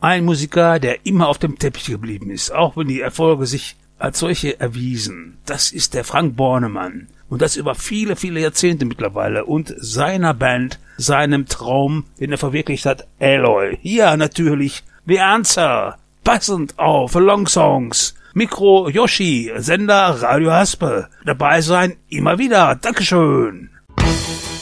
Ein Musiker, der immer auf dem Teppich geblieben ist, auch wenn die Erfolge sich als solche erwiesen. Das ist der Frank Bornemann. Und das über viele, viele Jahrzehnte mittlerweile. Und seiner Band, seinem Traum, den er verwirklicht hat, Alloy. Hier natürlich The Answer. Passend auf Long Songs. Mikro Yoshi, Sender Radio Haspel. Dabei sein immer wieder. Dankeschön.